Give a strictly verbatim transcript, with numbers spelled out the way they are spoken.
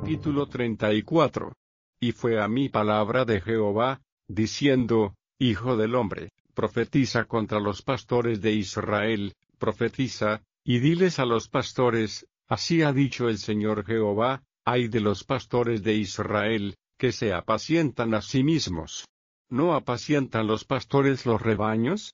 Capítulo treinta y cuatro. Y fue a mí palabra de Jehová, diciendo: Hijo del hombre, profetiza contra los pastores de Israel, profetiza, y diles a los pastores: así ha dicho el Señor Jehová, ay de los pastores de Israel, que se apacientan a sí mismos. ¿No apacientan los pastores los rebaños?